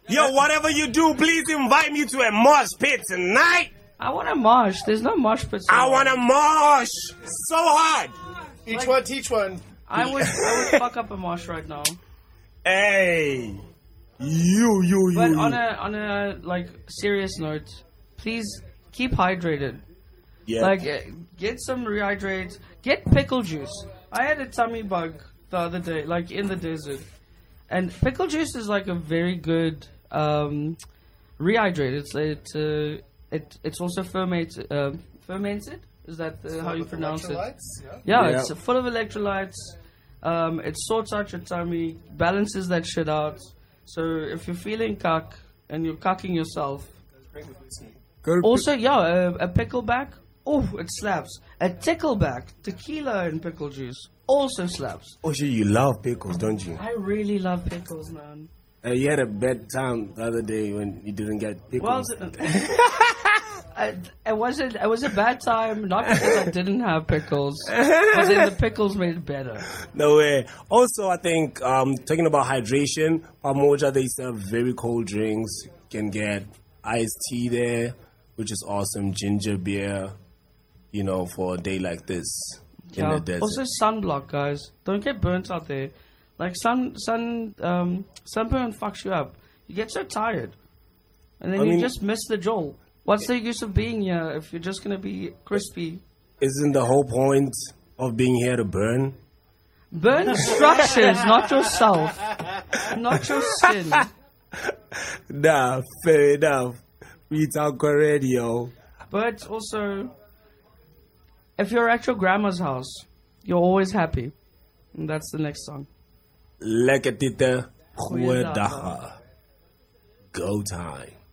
Yo, whatever you do, please invite me to a mosh pit tonight. I want a mosh. There's no mosh pits. I want a mosh so hard. Each one teach one. I would fuck up a mosh right now. Hey, you. But on a like serious note, please keep hydrated. Yeah. Like get some rehydrate. Get pickle juice. I had a tummy bug the other day, like in the desert, and pickle juice is like a very good rehydrate. It's also fermented. Fermented? Is that how you pronounce it? Yeah, it's full of electrolytes. It sorts out your tummy, balances that shit out. So if you're feeling cuck and you're cucking yourself, also a pickleback, oh, it slaps. A tickleback, tequila and pickle juice also slaps. Oh shit, you love pickles, don't you? I really love pickles, man. You had a bad time the other day when you didn't get pickles. Well, it was a bad time, not because I didn't have pickles, but then the pickles made it better. No way. Also, I think talking about hydration, Pamoja, they serve very cold drinks. You can get iced tea there, which is awesome. Ginger beer, for a day like this in the desert. Also sunblock, guys. Don't get burnt out there. Like sunburn fucks you up. You get so tired, and then you just miss the jolt. What's the use of being here if you're just gonna be crispy? Isn't the whole point of being here to burn? Burn structures, not yourself, not your skin. Nah, fair enough. We talk radio. But also, if you're at your grandma's house, you're always happy. And that's the next song. Lekker titte, goeiedag. Go time.